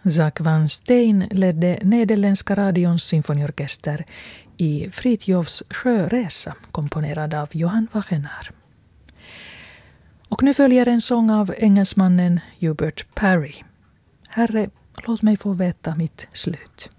Zack van Stein ledde nederländska radions symfoniorkester i Fritjofs sjöresa, komponerad av Johan Wagenaar. Och nu följer en sång av engelsmannen Hubert Parry. Herre, låt mig få veta mitt slut.